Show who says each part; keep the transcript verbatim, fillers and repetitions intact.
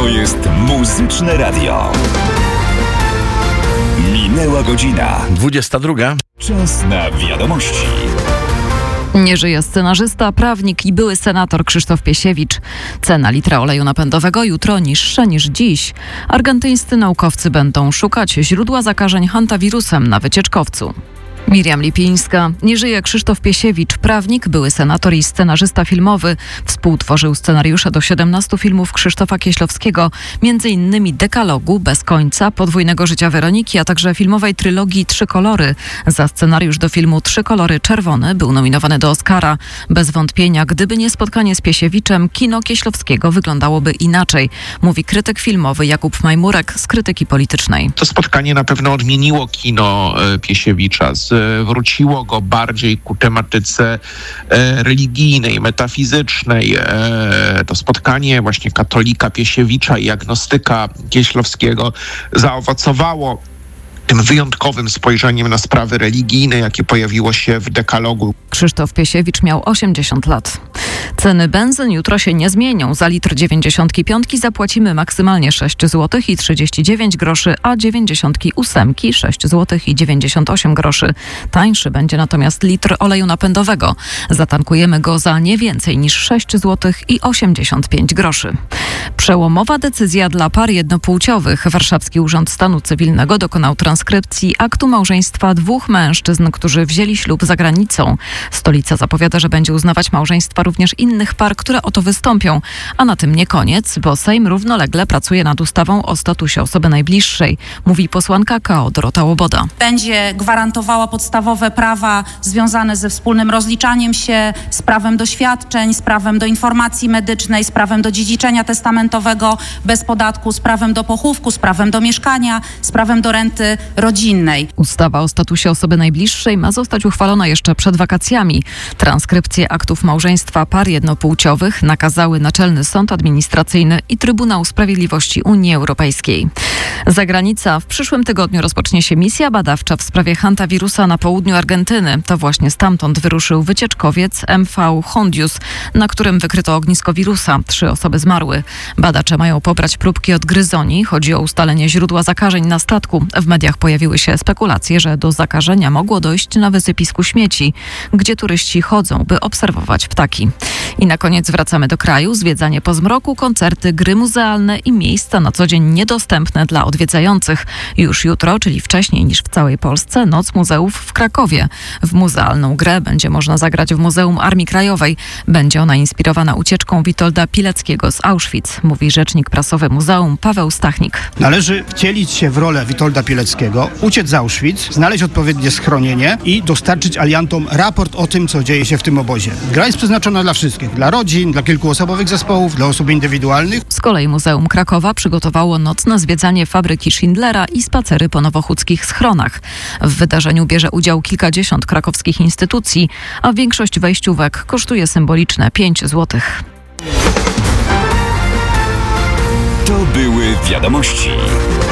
Speaker 1: To jest Muzyczne Radio. Minęła godzina.
Speaker 2: dwudziesta druga.
Speaker 1: Czas na wiadomości.
Speaker 3: Nie żyje scenarzysta, prawnik i były senator Krzysztof Piesiewicz. Cena litra oleju napędowego jutro niższa niż dziś. Argentyńscy naukowcy będą szukać źródła zakażeń hantawirusem na wycieczkowcu. Miriam Lipińska. Nie żyje Krzysztof Piesiewicz, prawnik, były senator i scenarzysta filmowy. Współtworzył scenariusze do siedemnastu filmów Krzysztofa Kieślowskiego, między innymi Dekalogu, Bez końca, Podwójnego życia Weroniki, a także filmowej trylogii Trzy kolory. Za scenariusz do filmu Trzy kolory czerwony był nominowany do Oscara. Bez wątpienia, gdyby nie spotkanie z Piesiewiczem, kino Kieślowskiego wyglądałoby inaczej, mówi krytyk filmowy Jakub Majmurek z Krytyki Politycznej.
Speaker 4: To spotkanie na pewno odmieniło kino Piesiewicza, zwróciło go bardziej ku tematyce e, religijnej, metafizycznej. E, to spotkanie właśnie katolika Piesiewicza i agnostyka Kieślowskiego zaowocowało tym wyjątkowym spojrzeniem na sprawy religijne, jakie pojawiło się w Dekalogu.
Speaker 3: Krzysztof Piesiewicz miał osiemdziesiąt lat. Ceny benzyn jutro się nie zmienią. Za litr dziewięćdziesiątki piątki zapłacimy maksymalnie sześć złotych i trzydzieści dziewięć groszy, a dziewięćdziesiątki ósemki sześć złotych i dziewięćdziesiąt osiem groszy. Tańszy będzie natomiast litr oleju napędowego. Zatankujemy go za nie więcej niż sześć złotych i osiemdziesiąt pięć groszy. Przełomowa decyzja dla par jednopłciowych. Warszawski Urząd Stanu Cywilnego dokonał transkrypcji aktu małżeństwa dwóch mężczyzn, którzy wzięli ślub za granicą. Stolica zapowiada, że będzie uznawać małżeństwa również innych par, które o to wystąpią. A na tym nie koniec, bo Sejm równolegle pracuje nad ustawą o statusie osoby najbliższej, mówi posłanka K O Dorota Łoboda.
Speaker 5: Będzie gwarantowała podstawowe prawa związane ze wspólnym rozliczaniem się, z prawem do świadczeń, z prawem do informacji medycznej, z prawem do dziedziczenia testamentowego bez podatku, z prawem do pochówku, z prawem do mieszkania, z prawem do renty rodzinnej.
Speaker 3: Ustawa o statusie osoby najbliższej ma zostać uchwalona jeszcze przed wakacjami. Transkrypcję aktów małżeństwa par jednopłciowych nakazały Naczelny Sąd Administracyjny i Trybunał Sprawiedliwości Unii Europejskiej. Zagranica. W przyszłym tygodniu rozpocznie się misja badawcza w sprawie hantawirusa na południu Argentyny. To właśnie stamtąd wyruszył wycieczkowiec M V Hondius, na którym wykryto ognisko wirusa. Trzy osoby zmarły. Badacze mają pobrać próbki od gryzoni. Chodzi o ustalenie źródła zakażeń na statku. W mediach pojawiły się spekulacje, że do zakażenia mogło dojść na wysypisku śmieci, gdzie turyści chodzą, by obserwować ptaki. I na koniec wracamy do kraju. Zwiedzanie po zmroku, koncerty, gry muzealne i miejsca na co dzień niedostępne dla odwiedzających. Już jutro, czyli wcześniej niż w całej Polsce, Noc Muzeów w Krakowie. W muzealną grę będzie można zagrać w Muzeum Armii Krajowej. Będzie ona inspirowana ucieczką Witolda Pileckiego z Auschwitz, mówi rzecznik prasowy muzeum Paweł Stachnik.
Speaker 6: Należy wcielić się w rolę Witolda Pileckiego, uciec z Auschwitz, znaleźć odpowiednie schronienie i dostarczyć aliantom raport o tym, co dzieje się w tym obozie. Gra jest przeznaczona dla wszystkich, dla rodzin, dla kilkuosobowych zespołów, dla osób indywidualnych.
Speaker 3: Z kolei Muzeum Krakowa przygotowało nocne zwiedzanie fabryki Schindlera i spacery po nowochódzkich schronach. W wydarzeniu bierze udział kilkadziesiąt krakowskich instytucji, a większość wejściówek kosztuje symboliczne pięć złotych.
Speaker 1: To były wiadomości.